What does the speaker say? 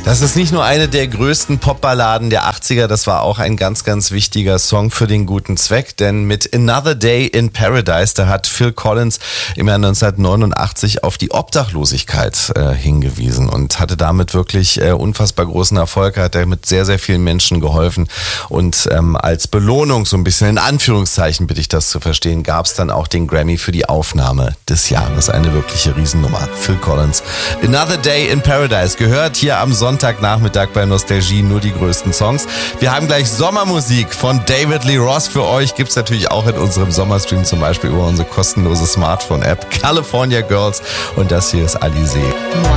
Das ist nicht nur eine der größten Popballaden der 80er, das war auch ein ganz, ganz wichtiger Song für den guten Zweck, denn mit Another Day in Paradise, da hat Phil Collins im Jahr 1989 auf die Obdachlosigkeit hingewiesen und hatte damit wirklich unfassbar großen Erfolg, hat er mit sehr, sehr vielen Menschen geholfen und als Belohnung, so ein bisschen in Anführungszeichen bitte ich das zu verstehen, gab es dann auch den Grammy für die Aufnahme des Jahres, eine wirkliche Riesennummer. Phil Collins, Another Day in Paradise, gehört hier am Sonntagnachmittag bei Nostalgie, nur die größten Songs. Wir haben gleich Sommermusik von David Lee Roth für euch. Gibt's natürlich auch in unserem Sommerstream, zum Beispiel über unsere kostenlose Smartphone-App California Girls. Und das hier ist Alizé.